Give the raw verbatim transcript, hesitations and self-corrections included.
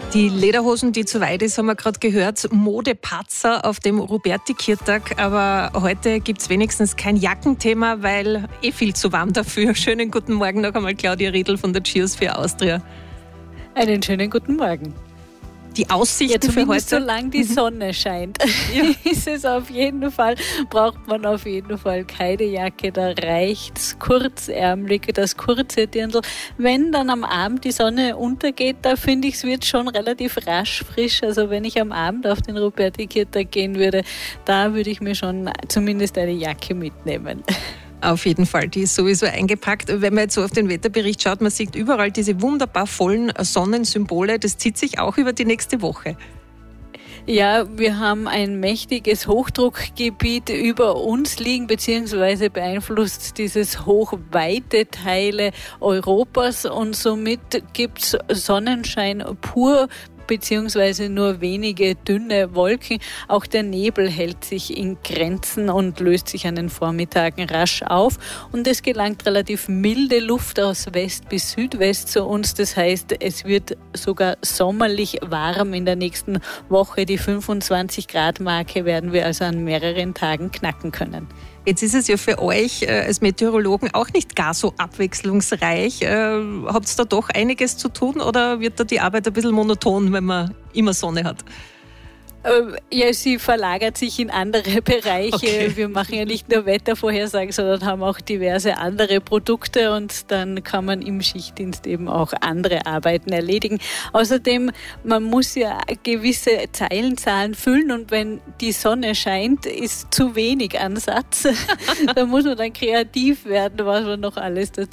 Die Lederhosen, die zu weit ist, haben wir gerade gehört. Modepatzer auf dem Ruberti-Kirtag. Aber heute gibt es wenigstens kein Jackenthema, weil eh viel zu warm dafür. Schönen guten Morgen noch einmal, Claudia Riedl von der Cheers-Fair Austria. Einen schönen guten Morgen. Die Aussichten ja, für heute? Solange die Sonne scheint, ja. ist es auf jeden Fall, braucht man auf jeden Fall keine Jacke, da reicht's kurzärmelig, das kurze Dirndl. Wenn dann am Abend die Sonne untergeht, da finde ich, es wird schon relativ rasch frisch. Also wenn ich am Abend auf den Ruberti-Kirtag gehen würde, da würde ich mir schon zumindest eine Jacke mitnehmen. Auf jeden Fall, die ist sowieso eingepackt. Wenn man jetzt so auf den Wetterbericht schaut, man sieht überall diese wunderbar vollen Sonnensymbole. Das zieht sich auch über die nächste Woche. Ja, wir haben ein mächtiges Hochdruckgebiet über uns liegen, beziehungsweise beeinflusst dieses Hoch weite Teile Europas und somit gibt's Sonnenschein pur, beziehungsweise nur wenige dünne Wolken. Auch der Nebel hält sich in Grenzen und löst sich an den Vormittagen rasch auf. Und es gelangt relativ milde Luft aus West bis Südwest zu uns. Das heißt, es wird sogar sommerlich warm in der nächsten Woche. Die fünfundzwanzig Grad Marke werden wir also an mehreren Tagen knacken können. Jetzt ist es ja für euch äh, als Meteorologen auch nicht gar so abwechslungsreich. Äh, habt ihr da doch einiges zu tun oder wird da die Arbeit ein bisschen monoton, wenn man immer Sonne hat? Ja, sie verlagert sich in andere Bereiche. Okay. Wir machen ja nicht nur Wettervorhersagen, sondern haben auch diverse andere Produkte und dann kann man im Schichtdienst eben auch andere Arbeiten erledigen. Außerdem, man muss ja gewisse Zeilenzahlen füllen und wenn die Sonne scheint, ist zu wenig Ansatz. Da muss man dann kreativ werden, was man noch alles dazu